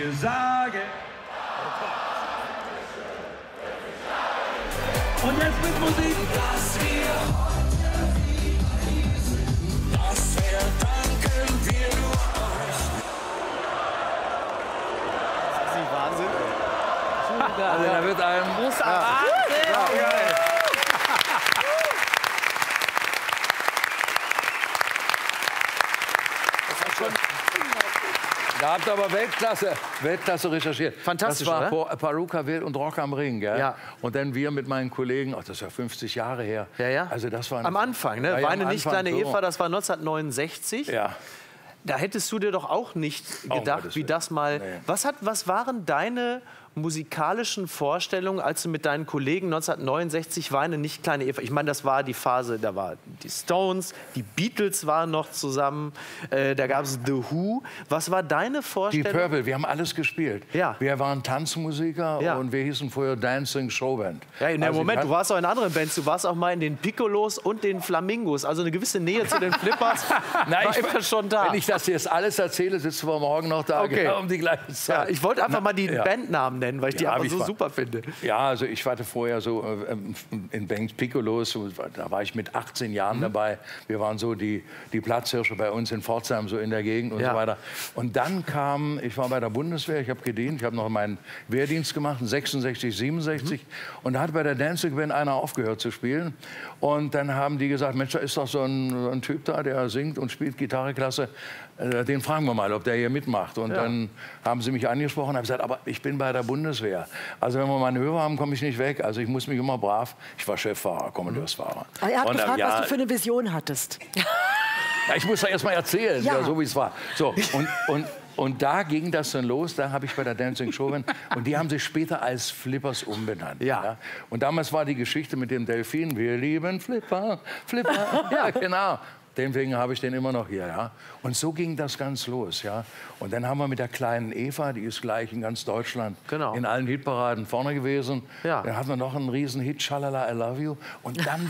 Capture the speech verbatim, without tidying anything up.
Sage. Und jetzt mit Musik. Dass wir das verdanken wir nur euch. Das ist nicht Wahnsinn. Also da wird ein Muss ja. Wahnsinn. Ja, geil. Das ist schon. Da habt ihr aber Weltklasse, Weltklasse recherchiert. Fantastisch, das war oder? Paruka Wild und Rock am Ring, gell? Ja. Und dann wir mit meinen Kollegen, ach, das ist ja fünfzig Jahre her. Ja, ja. Also das war am Anfang, ne? Ja, ja, Weine am nicht, Anfang, kleine so. Eva, das war neunzehnhundertneunundsechzig. Ja. Da hättest du dir doch auch nicht Oh, gedacht, Gottes wie Willen. das mal... Nee. Was, hat, was waren deine musikalischen Vorstellungen, als du mit deinen Kollegen neunzehnhundertneunundsechzig Weine nicht, kleine Eva... Ich meine, das war die Phase, da waren die Stones, die Beatles waren noch zusammen, äh, da gab es The Who. Was war deine Die Vorstellung? Purple, wir haben alles gespielt. Ja. Wir waren Tanzmusiker Ja. und wir hießen vorher Dancing Showband. Ja, in dem Also Moment, ich du warst auch in anderen Bands, du warst auch mal in den Piccolos und den Flamingos, also eine gewisse Nähe zu den Flippers Na, war ich, immer schon da. Wenn ich das jetzt alles erzähle, sitzen wir morgen noch da, Okay. genau um die gleiche Ja, Zeit. ich wollte einfach Na, mal die ja. Bandnamen nennen, weil ich die Ja, einfach hab so ich super finde. Ja, also ich hatte vorher so äh, in Banks Piccolos, so, da war ich mit achtzehn Jahren Mhm. dabei. Wir waren so die, die Platzhirsche bei uns in Pforzheim, so in der Gegend und Ja. so weiter. Und dann kam, ich war bei der Bundeswehr, ich habe gedient, ich habe noch meinen Wehrdienst gemacht, sechsundsechzig, siebenundsechzig. Mhm. Und da hat bei der Dancing Band einer aufgehört zu spielen. Und dann haben die gesagt, Mensch, da ist doch so ein, so ein Typ da, der singt und spielt Gitarre klasse. Äh, Den fragen wir mal, ob der hier mitmacht. Und Ja. dann haben sie mich angesprochen und haben gesagt, aber ich bin bei der Bundeswehr. Also wenn wir mal eine Höhe haben, komme ich nicht weg. Also ich muss mich immer brav. Ich war Cheffahrer, Kommandeursfahrer. Aber er hat Und, äh, gefragt, ja, was du für eine Vision hattest. ja, ich muss da erst mal erzählen, Ja. ja, so wie es war. So, und, und, und da ging das dann los. Da habe ich bei der Dancing Showband. Und die haben sich später als Flippers umbenannt. Ja. Und damals war die Geschichte mit dem Delfin. Wir lieben Flipper, Flipper. Ja, genau. Deswegen habe ich den immer noch hier, ja. Und so ging das ganz los, ja. Und dann haben wir mit der kleinen Eva, die ist gleich in ganz Deutschland Genau. in allen Hitparaden vorne gewesen. Ja. Dann hatten wir noch einen riesen Hit, Schalala, I Love You. Und dann